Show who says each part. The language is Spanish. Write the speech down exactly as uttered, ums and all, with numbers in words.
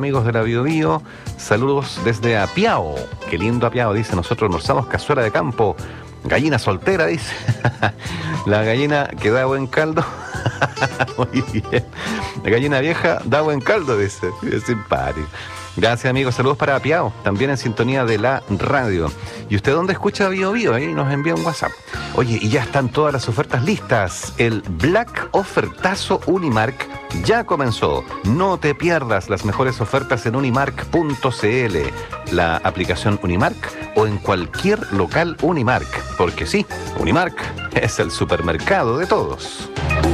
Speaker 1: amigos de la Bio Bio, saludos desde Apiao. Qué lindo Apiao, dice, nosotros almorzamos cazuela de campo, gallina soltera, dice. La gallina que da buen caldo. Muy bien. La gallina vieja da buen caldo, dice. Es simpático. Gracias, amigos. Saludos para Apiao, también en sintonía de la radio. ¿Y usted dónde escucha Bio Bio? Ahí nos envía un WhatsApp. Oye, y ya están todas las ofertas listas. El Black Ofertazo Unimark ya comenzó. No te pierdas las mejores ofertas en unimark punto c l, la aplicación Unimark o en cualquier local Unimark. Porque sí, Unimark es el supermercado de todos.